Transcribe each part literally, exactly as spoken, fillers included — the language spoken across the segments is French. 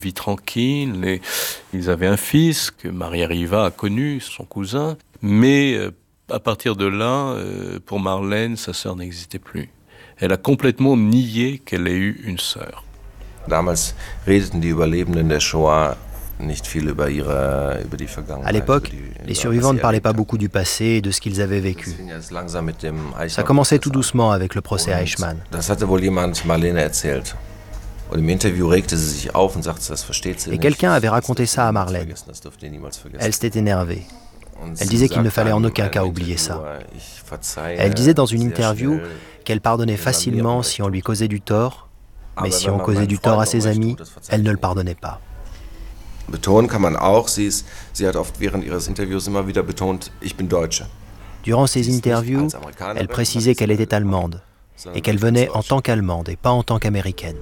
Vie tranquille, et ils avaient un fils que Maria Riva a connu, son cousin, mais euh, à partir de là, euh, pour Marlène, sa sœur n'existait plus. Elle a complètement nié qu'elle ait eu une sœur. Damals redeten die Überlebenden der Shoah nicht viel über ihre, über die Vergangenheit. À l'époque, les survivants ne parlaient pas beaucoup du passé et de ce qu'ils avaient vécu. Ça commençait tout doucement avec le procès Eichmann. Das hatte wohl jemand Marlene erzählt. Und im Interview regte sie sich auf und sagte, das versteht sie Et nicht. quelqu'un avait raconté ça à Marlène. Elle s'était énervée. Elle disait qu'il ne fallait en aucun cas oublier ça. Elle disait dans une interview qu'elle pardonnait facilement si on lui causait du tort, mais si on causait du tort à ses amis, elle ne le pardonnait pas. Betonen kann man auch, sie, ist, sie hat oft während ihres Interviews immer wieder betont, ich bin Deutsche. Durant ses interviews, elle précisait qu'elle était allemande et qu'elle venait en tant qu'allemande et pas en tant qu'américaine.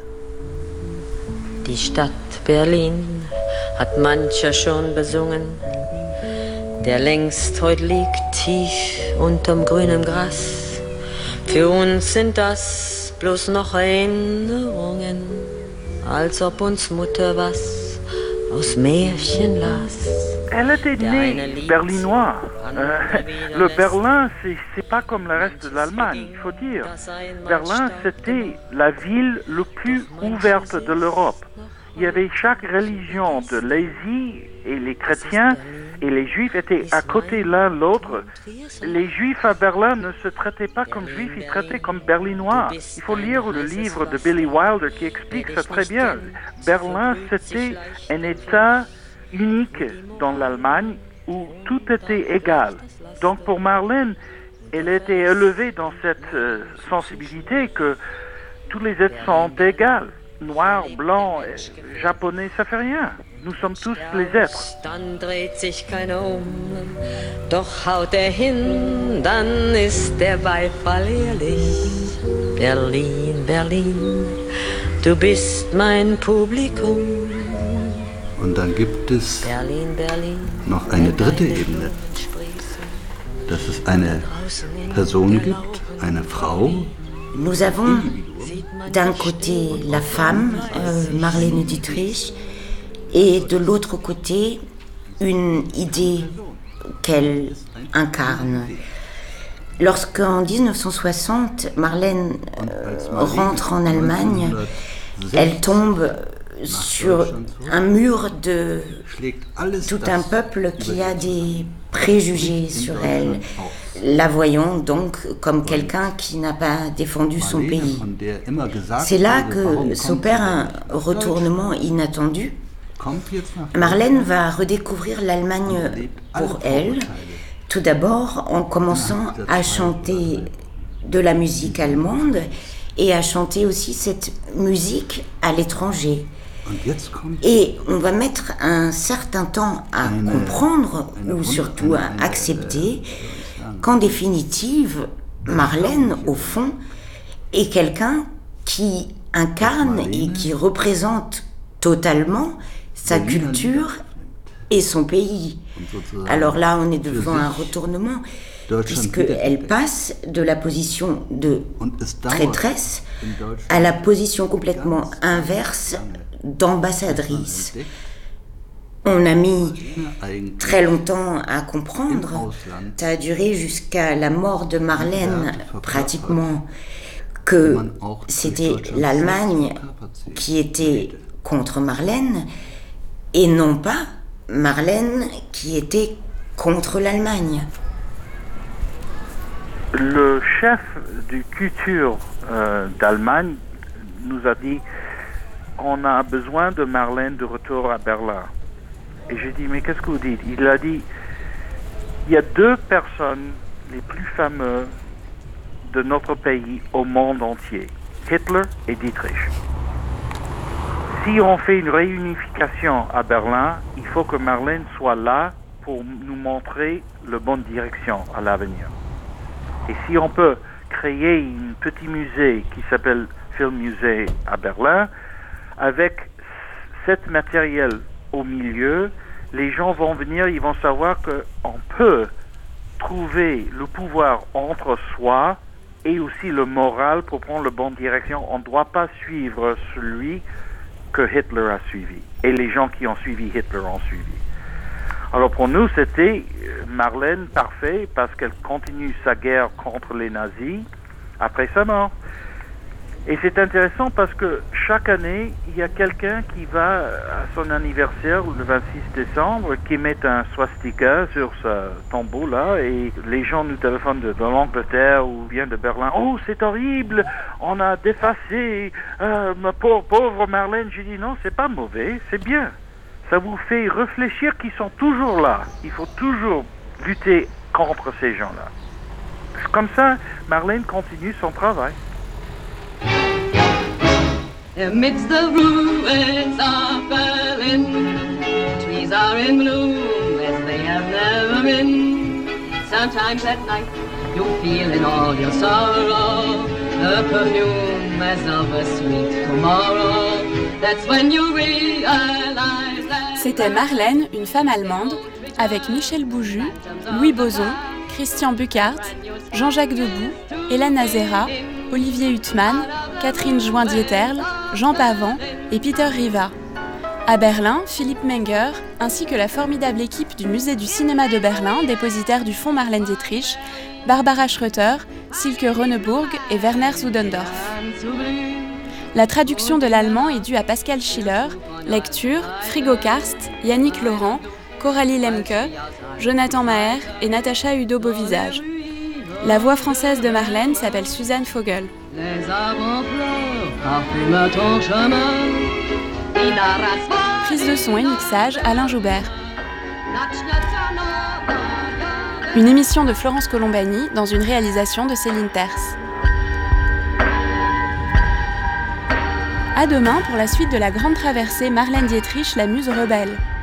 Die Stadt Berlin hat mancher schon besungen, der längst heut liegt tief unterm grünen Gras. Für uns sind das bloß noch Erinnerungen, als ob uns Mutter was aus Märchen las. Elle était née berlinoise. Euh, le Berlin, c'est, c'est pas comme le reste de l'Allemagne, il faut dire. Berlin, c'était la ville la plus ouverte de l'Europe. Il y avait chaque religion de l'Asie et les chrétiens et les juifs étaient à côté l'un de l'autre. Les juifs à Berlin ne se traitaient pas comme juifs, ils traitaient comme berlinois. Il faut lire le livre de Billy Wilder qui explique ça très bien. Berlin, c'était un État unique dans l'Allemagne où tout était égal. Donc pour Marlène, elle était élevée dans cette euh, sensibilité que tous les êtres sont égaux. Noir, blanc, japonais, ça fait rien. Nous sommes tous les êtres. Dann dreht sich keiner um, doch haut er hin, dann ist der Beifall ehrlich. Berlin, Berlin, du bist mein Publikum. Und dann gibt es Berlin, Berlin, noch eine dritte Ebene, dass es eine Person gibt, eine Frau. Nous avons d'un côté la femme, euh, Marlène Dietrich, et de l'autre côté une idée qu'elle incarne. Lorsqu'en dix-neuf cent soixante, Marlène euh, rentre en Allemagne, elle tombe sur un mur de tout un peuple qui a des préjugés sur elle, la voyant donc comme quelqu'un qui n'a pas défendu son pays. C'est là que s'opère un retournement inattendu. Marlène va redécouvrir l'Allemagne pour elle, tout d'abord en commençant à chanter de la musique allemande et à chanter aussi cette musique à l'étranger. Et on va mettre un certain temps à comprendre, ou surtout à accepter, qu'en définitive, Marlène, au fond, est quelqu'un qui incarne et qui représente totalement sa culture et son pays. Alors là, on est devant un retournement, puisqu'elle passe de la position de traîtresse à la position complètement inverse d'ambassadrice. On a mis très longtemps à comprendre, ça a duré jusqu'à la mort de Marlène pratiquement, que c'était l'Allemagne qui était contre Marlène et non pas Marlène qui était contre l'Allemagne. Le chef du culture euh, d'Allemagne nous a dit on a besoin de Marlène de retour à Berlin. Et j'ai dit, mais qu'est-ce que vous dites? Il a dit, il y a deux personnes les plus fameuses de notre pays au monde entier, Hitler et Dietrich. Si on fait une réunification à Berlin, il faut que Marlène soit là pour nous montrer la bonne direction à l'avenir. Et si on peut créer un petit musée qui s'appelle Filmmusee à Berlin, avec cet matériel au milieu, les gens vont venir, ils vont savoir qu'on peut trouver le pouvoir entre soi et aussi le moral pour prendre la bonne direction. On ne doit pas suivre celui que Hitler a suivi. Et les gens qui ont suivi Hitler ont suivi. Alors pour nous, c'était Marlène parfait parce qu'elle continue sa guerre contre les nazis après sa mort. Et c'est intéressant parce que chaque année, il y a quelqu'un qui va à son anniversaire, le vingt-six décembre, qui met un swastika sur sa tombeau là, et les gens nous téléphonent de, de l'Angleterre ou bien de Berlin. Oh, c'est horrible, on a défacé euh, ma pauvre, pauvre Marlène. J'ai dit non, c'est pas mauvais, c'est bien. Ça vous fait réfléchir qu'ils sont toujours là. Il faut toujours lutter contre ces gens-là. Comme ça, Marlène continue son travail. Amidst the ruins of Berlin, trees are in bloom as they have never been. Sometimes at night you feel in all your sorrow the perfume as of a sweet tomorrow. That's when you realize that. C'était Marlène, une femme allemande, avec Michel Bouju, Louis Boson, Christian Buchardt, Jean-Jacques Debout, Hélène Azera, Olivier Huttmann, Catherine Join-Dieterle, Jean Pavant et Peter Riva. À Berlin, Philippe Menger, ainsi que la formidable équipe du Musée du cinéma de Berlin, dépositaire du fonds Marlène Dietrich, Barbara Schröter, Silke Rönneburg et Werner Zudendorf. La traduction de l'allemand est due à Pascal Schiller, lecture Frigo Karst, Yannick Laurent, Coralie Lemke, Jonathan Maher et Natacha Udo-Beauvisage. La voix française de Marlène s'appelle Suzanne Vogel. Les arbres pleurent, parfument ton chemin. Prise de son et mixage, Alain Joubert. Une émission de Florence Colombani dans une réalisation de Céline Terce. À demain pour la suite de la grande traversée Marlène Dietrich, la muse rebelle.